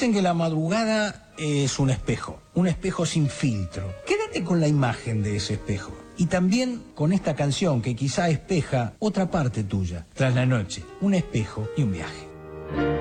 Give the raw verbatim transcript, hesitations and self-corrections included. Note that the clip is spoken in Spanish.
Dicen que la madrugada es un espejo, un espejo sin filtro. Quédate con la imagen de ese espejo. Y también con esta canción que quizá espeja otra parte tuya. Tras la noche, un espejo y un viaje.